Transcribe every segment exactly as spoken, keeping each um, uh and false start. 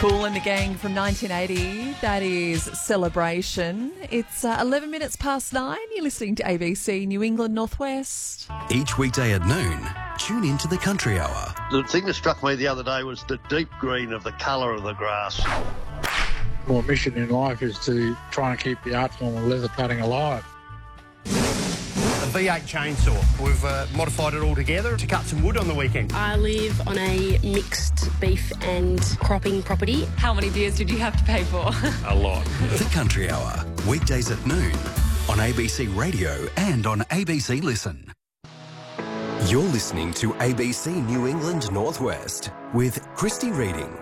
Kool and the Gang from nineteen eighty. That is Celebration. It's uh, eleven minutes past nine. You're listening to A B C New England Northwest. Each weekday at noon, tune into the Country Hour. The thing that struck me the other day was the deep green of the colour of the grass. My mission in life is to try and keep the art form of leather cutting alive. A V eight chainsaw. We've uh, modified it all together to cut some wood on the weekend. I live on a mixed beef and cropping property. How many beers did you have to pay for? A lot. The Country Hour, weekdays at noon on A B C Radio and on A B C Listen. You're listening to A B C New England Northwest with Christy Reading.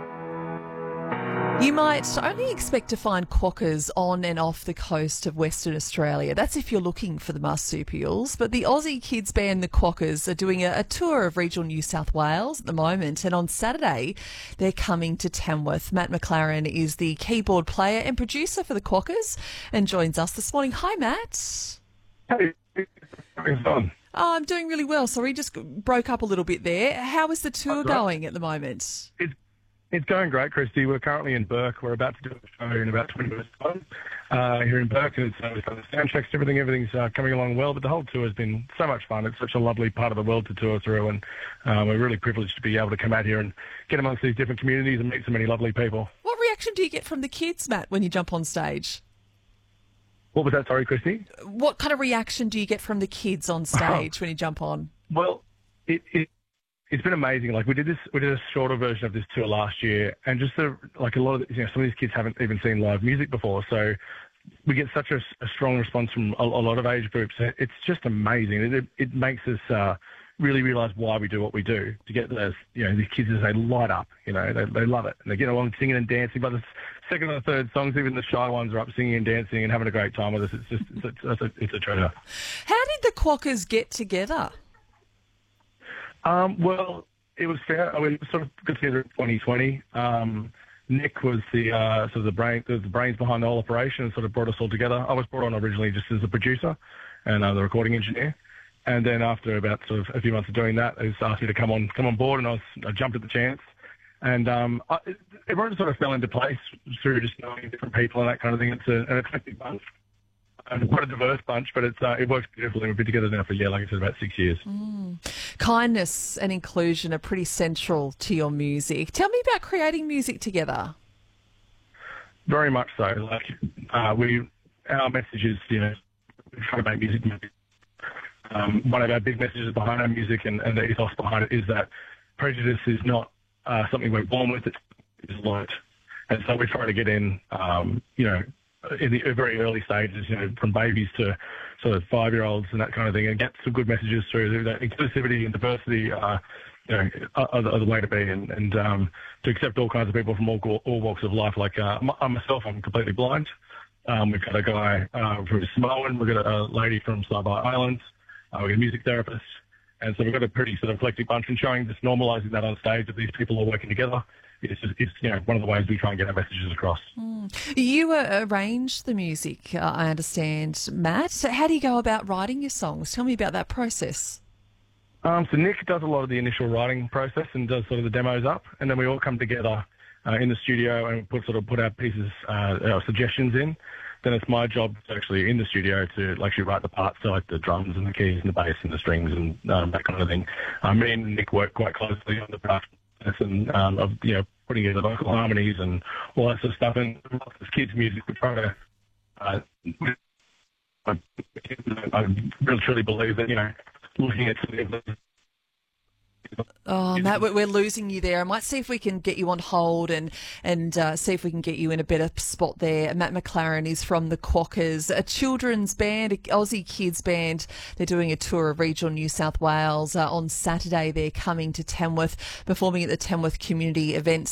You might only expect to find quokkas on and off the coast of Western Australia. That's if you're looking for the marsupials. But the Aussie kids band The Quokkas are doing a, a tour of regional New South Wales at the moment. And on Saturday, they're coming to Tamworth. Matt McLaren is the keyboard player and producer for The Quokkas and joins us this morning. Hi, Matt. Hey, how's on? Oh, I'm doing really well. Sorry, just broke up a little bit there. How is the tour That's right. going at the moment? It's It's going great, Christy. We're currently in Burke. We're about to do a show in about twenty minutes time uh, here in Burke. And it's, uh, we've done the sound checks, everything, everything's uh, coming along well. But the whole tour has been so much fun. It's such a lovely part of the world to tour through. And uh, we're really privileged to be able to come out here and get amongst these different communities and meet so many lovely people. What reaction do you get from the kids, Matt, when you jump on stage? What was that? Sorry, Christy? What kind of reaction do you get from the kids on stage when you jump on? Well, it, it it's been amazing. Like we did this, we did a shorter version of this tour last year, and just the, like a lot of you know some of these kids haven't even seen live music before, so we get such a, a strong response from a, a lot of age groups. It's just amazing. It, it, it makes us uh, really realise why we do what we do. To get those, you know, these kids as they light up, you know, they they love it, and they get along singing and dancing. By the second or third songs, even the shy ones are up singing and dancing and having a great time with us. It's just it's a, it's a, it's a treasure. How did the Quokkas get together? Um, well, it was fair. I mean, we sort of got together in twenty twenty. Um, Nick was the uh, sort of the brain, the brains behind the whole operation, and sort of brought us all together. I was brought on originally just as a producer and uh, the recording engineer, and then after about sort of a few months of doing that, they just asked me to come on, come on board, and I, was, I jumped at the chance. And um, I, everyone sort of fell into place through just knowing different people and that kind of thing. It's a, an eclectic bunch. And quite a diverse bunch, but it's uh, it works beautifully. We've been together now for, yeah, like I said, about six years. Mm. Kindness and inclusion are pretty central to your music. Tell me about creating music together. Very much so. Like uh, we, our message is, you know, we try to make music. Um, one of our big messages behind our music and, and the ethos behind it is that prejudice is not uh, something we're born with; it's, it's learnt. And so we try to get in, um, you know, in the very early stages, you know, from babies to sort of five-year-olds and that kind of thing, and get some good messages through. That inclusivity and diversity, uh, you know, are the, are the way to be, and, and um, to accept all kinds of people from all, all walks of life. Like uh, myself, I'm completely blind. Um, we've got a guy uh, from Samoan. We've got a, a lady from Saibai Islands. Uh, we've got a music therapist. And so we've got a pretty sort of eclectic bunch, and showing, just normalising that on stage, that these people are working together. It's, just, it's you know one of the ways we try and get our messages across. Mm. You uh, arrange the music, uh, I understand, Matt. So how do you go about writing your songs? Tell me about that process. Um, so Nick does a lot of the initial writing process and does sort of the demos up, and then we all come together uh, in the studio and put sort of put our pieces, uh, our suggestions in. Then it's my job to actually in the studio to actually write the parts, so like the drums and the keys and the bass and the strings and um, that kind of thing. Uh, me and Nick work quite closely on the production and um, of you know putting in the vocal harmonies and all that sort of stuff. And lots of kids' music, we try to. Uh, I, I really truly believe that you know looking at some of the Oh, Matt, we're losing you there. I might see if we can get you on hold and and uh, see if we can get you in a better spot there. Matt McLaren is from The Quokkas, a children's band, an Aussie kids band. They're doing a tour of regional New South Wales. Uh, on Saturday, they're coming to Tamworth, performing at the Tamworth Community Event